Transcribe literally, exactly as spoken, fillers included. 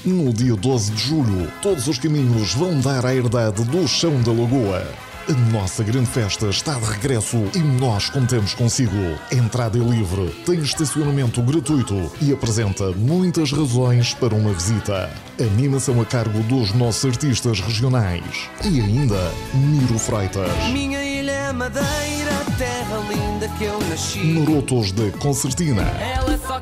No dia doze de julho, todos os caminhos vão dar à herdade do Chão da Lagoa. A nossa grande festa está de regresso e nós contamos consigo. Entrada é livre, tem estacionamento gratuito e apresenta muitas razões para uma visita. Animação a cargo dos nossos artistas regionais. E ainda, Miro Freitas. Minha ilha é Madeira, terra linda que eu nasci. Marotos da Concertina. Ela é só